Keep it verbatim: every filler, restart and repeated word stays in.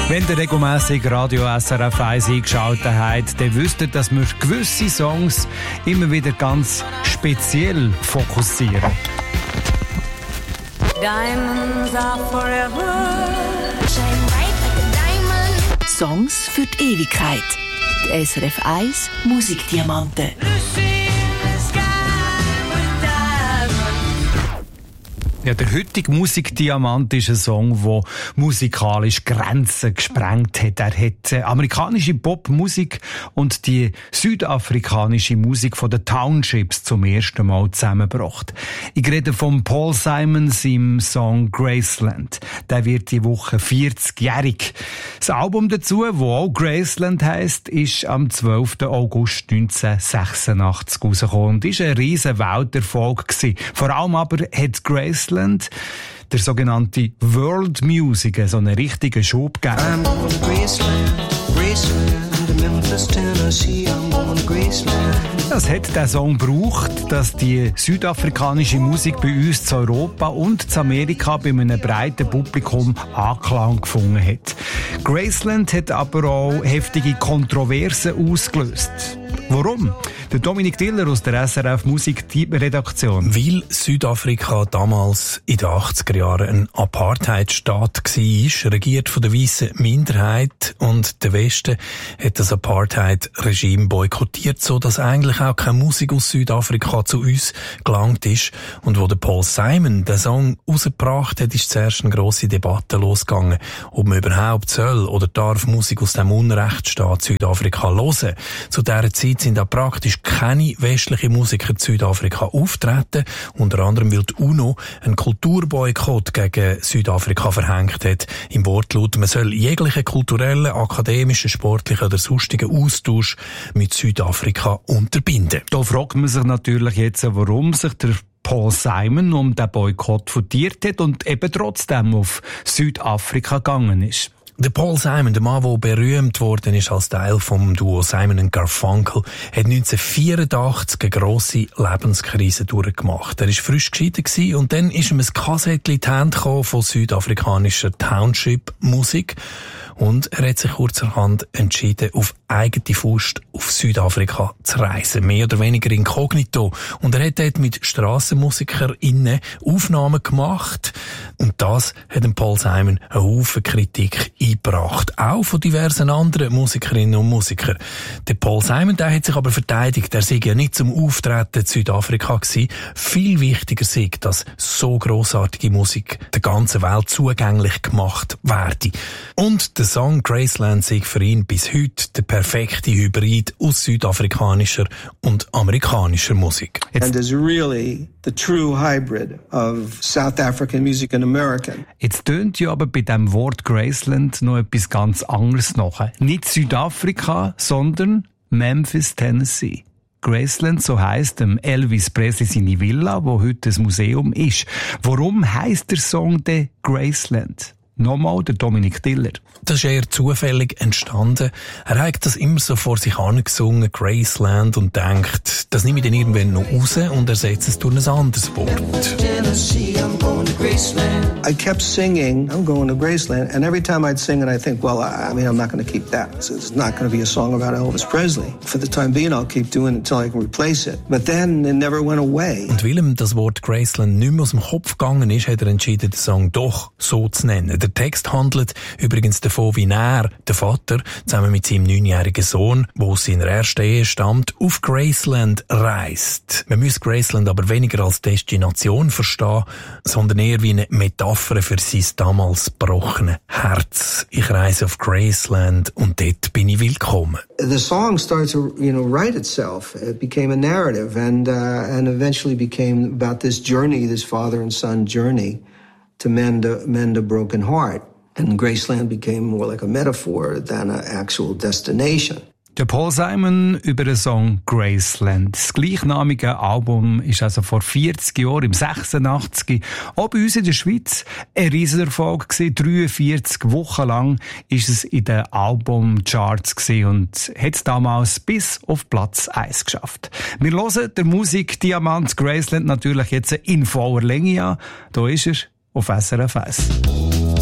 Wenn ihr regelmässig Radio S R F eins eingeschaltet habt, dann wisst ihr, dass wir gewisse Songs immer wieder ganz speziell fokussieren. Diamonds are forever. Shine bright like a diamond. Songs für die Ewigkeit. Die S R F eins Musikdiamanten. Ja, der heutige Musikdiamant ist ein Song, der musikalisch Grenzen gesprengt hat. Er hat äh, amerikanische Popmusik und die südafrikanische Musik von den Townships zum ersten Mal zusammengebracht. Ich rede von Paul Simon im Song Graceland. Der wird die Woche vierzigjährig. Das Album dazu, das auch Graceland heisst, ist am zwölften August neunzehnhundertsechsundachtzig rausgekommen und ist ein riesen Welterfolg gewesen. Vor allem aber hat Graceland der sogenannte World Music so einen richtigen Schub gegeben. I'm going to Graceland, Graceland, Memphis, Tennessee, I'm going to Graceland. Das hat der Song gebraucht, dass die südafrikanische Musik bei uns zu Europa und zu Amerika bei einem breiten Publikum Anklang gefunden hat. Graceland hat aber auch heftige Kontroversen ausgelöst. Warum? Der Dominik Diller aus der S R F Musik-Redaktion. Weil Südafrika damals in den achtziger Jahren ein Apartheidstaat war, regiert von der weißen Minderheit, und der Westen hat das Apartheid-Regime boykottiert, so dass eigentlich auch keine Musik aus Südafrika zu uns gelangt ist. Und wo der Paul Simon den Song rausgebracht hat, ist zuerst eine grosse Debatte losgegangen, ob man überhaupt soll oder darf Musik aus dem Unrechtsstaat Südafrika hören. Zu dieser Zeit sind auch praktisch keine westlichen Musiker in Südafrika auftreten, unter anderem weil die UNO einen Kulturboykott gegen Südafrika verhängt hat. Im Wortlaut, man soll jeglichen kulturellen, akademischen, sportlichen oder sonstigen Austausch mit Südafrika unterbinden. Da fragt man sich natürlich jetzt, warum sich der Paul Simon um den Boykott fundiert hat und eben trotzdem auf Südafrika gegangen ist. Der Paul Simon, der Mann, der berühmt worden ist als Teil vom Duo Simon and Garfunkel, hat neunzehnhundertvierundachtzig eine grosse Lebenskrise durchgemacht. Er war frisch geschieden und dann ist ihm ein Kassettchen in die Hände gekommen von südafrikanischer Township-Musik. Und er hat sich kurzerhand entschieden, auf eigene Faust auf Südafrika zu reisen. Mehr oder weniger inkognito. Und er hat dort mit StrassenmusikerInnen Aufnahmen gemacht. Und das hat dem Paul Simon einen Haufen Kritik eingebracht. Auch von diversen anderen Musikerinnen und Musikern. Der Paul Simon, der hat sich aber verteidigt. Er sei ja nicht zum Auftreten in Südafrika gewesen. Viel wichtiger sei, dass so grossartige Musik der ganzen Welt zugänglich gemacht werde. Und der Song Graceland sei für ihn bis heute der perfekte Hybrid aus südafrikanischer und amerikanischer Musik. And is really the true hybrid of South African music and American. Jetzt tönt ja aber bei dem Wort Graceland noch etwas ganz anderes nach. Nicht Südafrika, sondern Memphis, Tennessee. Graceland, so heisst dem Elvis Presley seine Villa, wo heute ein Museum ist. Warum heisst der Song denn Graceland? Nochmal der Dominik Diller. Das ist eher zufällig entstanden. Er hat das immer so vor sich angesungen, Graceland, und denkt, das nehme ich dann irgendwann noch raus und ersetze es durch ein anderes Wort. I kept singing, I'm going to Graceland, and every time I'd sing it, I think, well, I mean, I'm not going to keep that. So it's not going to be a song about Elvis Presley. For the time being, I'll keep doing it until I can replace it. But then it never went away. Und weil ihm das Wort Graceland nicht mehr aus dem Kopf gegangen ist, hat er entschieden, den Song doch so zu nennen. Der Text handelt übrigens davon, wie er, der Vater, zusammen mit seinem neunjährigen Sohn, der aus seiner ersten Ehe stammt, auf Graceland reist. Man muss Graceland aber weniger als Destination verstehen, sondern eher wie eine Metapher für sein damals gebrochene Herz. Ich reise auf Graceland und dort bin ich willkommen. The song starts to, you know, write itself. It became a narrative and, uh, and eventually became about this journey, this father and son journey to mend a, mend a broken heart. And Graceland became more like a metaphor than an actual destination. Der Paul Simon über den Song Graceland. Das gleichnamige Album ist also vor vierzig Jahren, im sechsundachtzig, auch bei uns in der Schweiz ein Riesenerfolg gewesen. dreiundvierzig Wochen lang ist es in den Albumcharts gewesen und hat es damals bis auf Platz eins geschafft. Wir hören der Musikdiamant Graceland natürlich jetzt in voller Länge an. Da ist er auf S R F eins.